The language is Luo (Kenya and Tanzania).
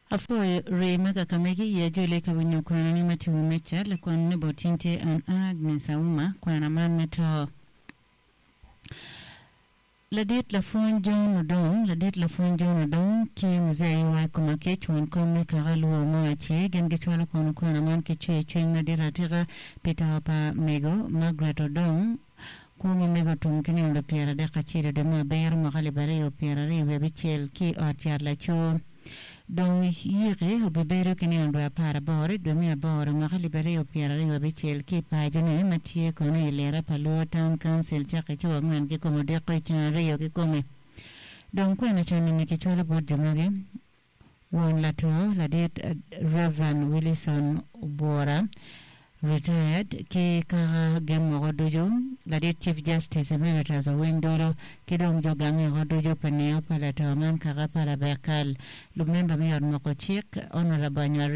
Afo Rema Kakamegi ya jule kabunyo kuna ni mati umecha la kwa nebo tinte an Agnes Auma kwa na mameta Ladet la fonjon odong ki muzai wa kuma kechwan komi kagalu wa mwache gen gechwala kono kwa na man kechwe na diratira pita pa mego Margaret Odong kuma mego tumkini ndo piara de kachiri de ma bayar magali bare o piara re webichel ki artiar la cho don yire o bebero kini ndo apara bore do mi abore magali bare o piara re webichel ki pajune matie kono ilera palo town council chake cho ngan ki komo de ko chare yo ki kome don kwa na chani ni kichwala bodi mage won lato ladet Reverend Wilson Ubora retired ki ka gemo godojo ladet Chief Justice Emeritus Wendoro kidong jogangi godojo paneo pala taman kaga pala bekal lumemba mayor Mokochik honorable